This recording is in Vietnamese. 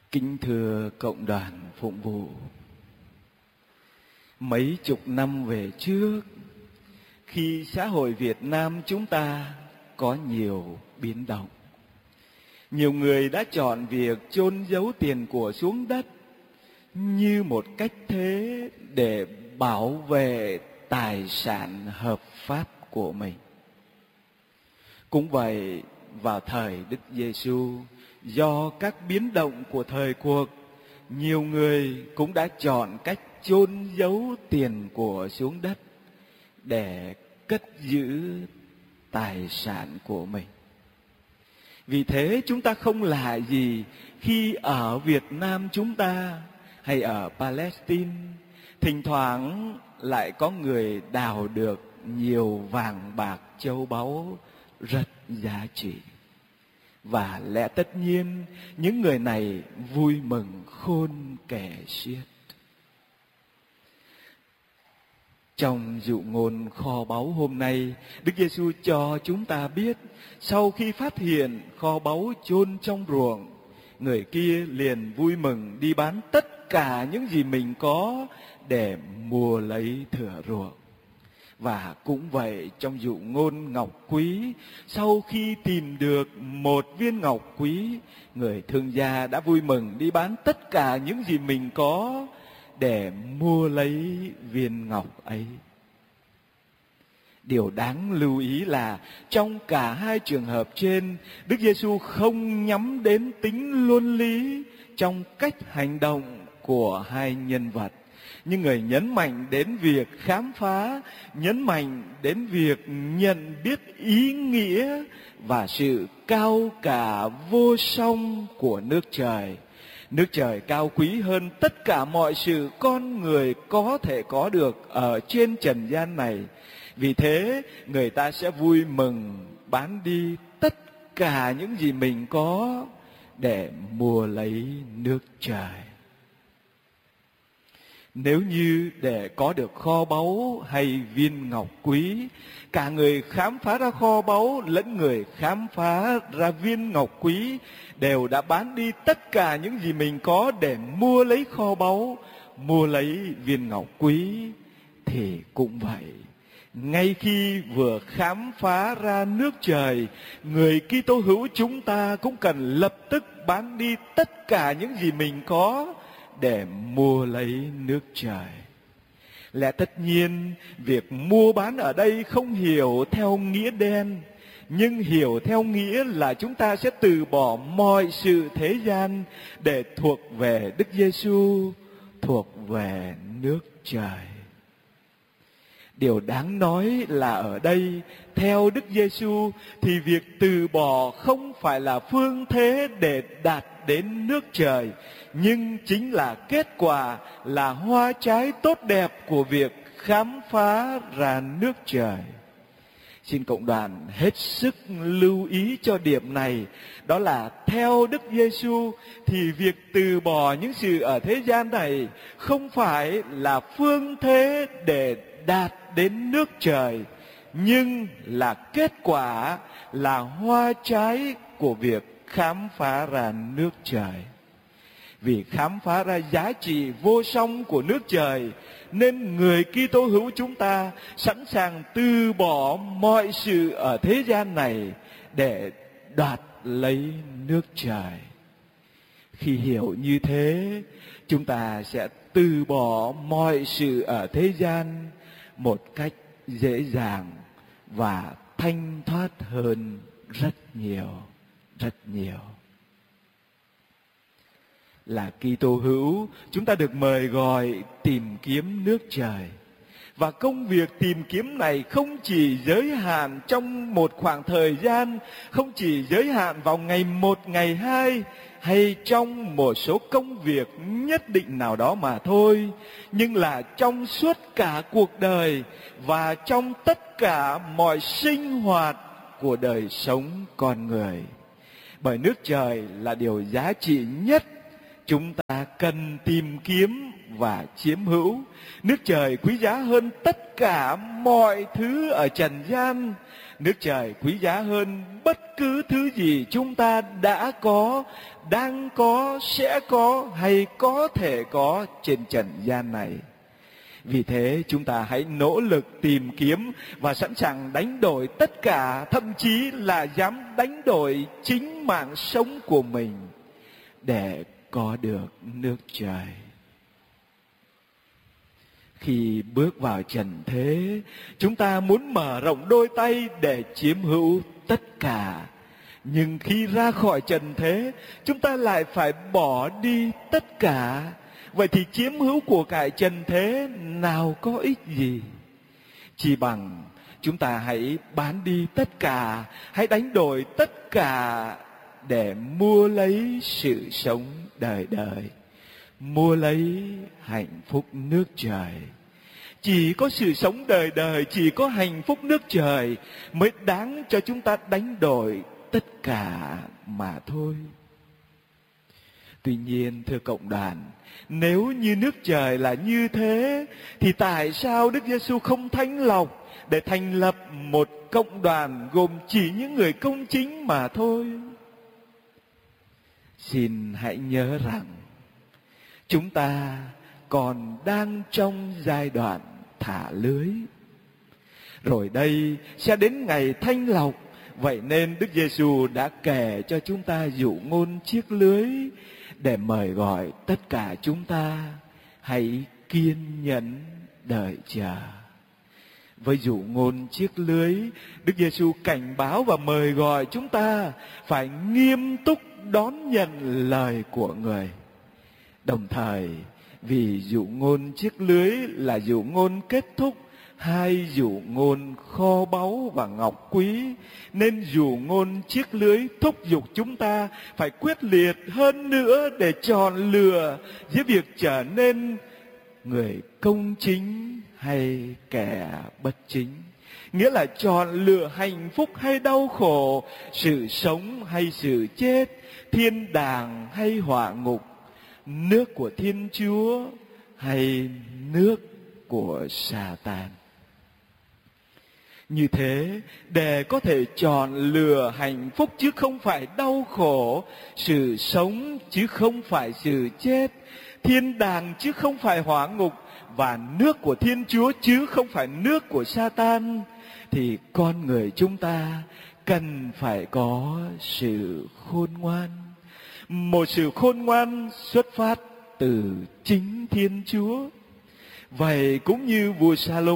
Kính thưa cộng đoàn phụng vụ, mấy chục năm về trước, khi xã hội Việt Nam chúng ta có nhiều biến động, nhiều người đã chọn việc chôn giấu tiền của xuống đất như một cách thế để bảo vệ tài sản hợp pháp của mình. Cũng vậy, vào thời Đức Giêsu, do các biến động của thời cuộc, nhiều người cũng đã chọn cách chôn giấu tiền của xuống đất để cất giữ tài sản của mình. Vì thế chúng ta không lạ gì khi ở Việt Nam chúng ta hay ở Palestine, thỉnh thoảng lại có người đào được nhiều vàng bạc châu báu rất giá trị. Và lẽ tất nhiên những người này vui mừng khôn kể xiết. Trong dụ ngôn kho báu hôm nay, Đức Giêsu cho chúng ta biết, sau khi phát hiện kho báu chôn trong ruộng, người kia liền vui mừng đi bán tất cả những gì mình có để mua lấy thửa ruộng. Và cũng vậy, trong dụ ngôn ngọc quý, sau khi tìm được một viên ngọc quý, người thương gia đã vui mừng đi bán tất cả những gì mình có để mua lấy viên ngọc ấy. Điều đáng lưu ý là trong cả hai trường hợp trên, Đức Giêsu không nhắm đến tính luân lý trong cách hành động của hai nhân vật, nhưng người nhấn mạnh đến việc khám phá, nhấn mạnh đến việc nhận biết ý nghĩa và sự cao cả vô song của nước trời. Nước trời cao quý hơn tất cả mọi sự con người có thể có được ở trên trần gian này. Vì thế, người ta sẽ vui mừng bán đi tất cả những gì mình có để mua lấy nước trời. Nếu như để có được kho báu hay viên ngọc quý, cả người khám phá ra kho báu lẫn người khám phá ra viên ngọc quý đều đã bán đi tất cả những gì mình có để mua lấy kho báu, mua lấy viên ngọc quý, thì cũng vậy. Ngay khi vừa khám phá ra nước trời, người Kitô hữu chúng ta cũng cần lập tức bán đi tất cả những gì mình có để mua lấy nước trời. Lẽ tất nhiên, việc mua bán ở đây không hiểu theo nghĩa đen, nhưng hiểu theo nghĩa là chúng ta sẽ từ bỏ mọi sự thế gian để thuộc về Đức Giêsu, thuộc về nước trời. Điều đáng nói là ở đây, theo Đức Giêsu thì việc từ bỏ không phải là phương thế để đạt đến nước trời, nhưng chính là kết quả, là hoa trái tốt đẹp của việc khám phá ra nước trời. Xin cộng đoàn hết sức lưu ý cho điểm này, đó là theo Đức Giêsu thì việc từ bỏ những sự ở thế gian này không phải là phương thế để đạt đến nước trời, nhưng là kết quả, là hoa trái của việc khám phá ra nước trời. Vì khám phá ra giá trị vô song của nước trời, nên người Kitô hữu chúng ta sẵn sàng từ bỏ mọi sự ở thế gian này để đoạt lấy nước trời. Khi hiểu như thế, chúng ta sẽ từ bỏ mọi sự ở thế gian một cách dễ dàng và thanh thoát hơn rất nhiều, rất nhiều. Là Kitô hữu, chúng ta được mời gọi tìm kiếm nước trời. Và công việc tìm kiếm này không chỉ giới hạn trong một khoảng thời gian, không chỉ giới hạn vào ngày 1, ngày 2, hay trong một số công việc nhất định nào đó mà thôi, nhưng là trong suốt cả cuộc đời và trong tất cả mọi sinh hoạt của đời sống con người. Bởi nước trời là điều giá trị nhất chúng ta cần tìm kiếm và chiếm hữu. Nước trời quý giá hơn tất cả mọi thứ ở trần gian. Nước trời quý giá hơn bất cứ thứ gì chúng ta đã có, đang có, sẽ có hay có thể có trên trần gian này. Vì thế chúng ta hãy nỗ lực tìm kiếm và sẵn sàng đánh đổi tất cả, thậm chí là dám đánh đổi chính mạng sống của mình để có được nước trời. Khi bước vào trần thế, chúng ta muốn mở rộng đôi tay để chiếm hữu tất cả. Nhưng khi ra khỏi trần thế, chúng ta lại phải bỏ đi tất cả. Vậy thì chiếm hữu của cải trần thế nào có ích gì? Chỉ bằng chúng ta hãy bán đi tất cả, hãy đánh đổi tất cả để mua lấy sự sống đời đời, mua lấy hạnh phúc nước trời. Chỉ có sự sống đời đời, chỉ có hạnh phúc nước trời mới đáng cho chúng ta đánh đổi tất cả mà thôi. Tuy nhiên, thưa cộng đoàn, nếu như nước trời là như thế, thì tại sao Đức Giêsu không thanh lọc để thành lập một cộng đoàn gồm chỉ những người công chính mà thôi? Xin hãy nhớ rằng, chúng ta còn đang trong giai đoạn thả lưới. Rồi đây sẽ đến ngày thanh lọc. Vậy nên Đức Giêsu đã kể cho chúng ta dụ ngôn chiếc lưới để mời gọi tất cả chúng ta hãy kiên nhẫn đợi chờ. Với dụ ngôn chiếc lưới, Đức Giêsu cảnh báo và mời gọi chúng ta phải nghiêm túc đón nhận lời của Người. Đồng thời, vì dụ ngôn chiếc lưới là dụ ngôn kết thúc hai dụ ngôn kho báu và ngọc quý, nên dụ ngôn chiếc lưới thúc giục chúng ta phải quyết liệt hơn nữa để chọn lựa giữa việc trở nên người công chính hay kẻ bất chính. Nghĩa là chọn lựa hạnh phúc hay đau khổ, sự sống hay sự chết, thiên đàng hay hỏa ngục, nước của Thiên Chúa hay nước của Sa-tan. Như thế, để có thể chọn lựa hạnh phúc chứ không phải đau khổ, sự sống chứ không phải sự chết, thiên đàng chứ không phải hỏa ngục, và nước của Thiên Chúa chứ không phải nước của Sa-tan, thì con người chúng ta cần phải có sự khôn ngoan. Một sự khôn ngoan xuất phát từ chính Thiên Chúa. Vậy cũng như vua Sa-lô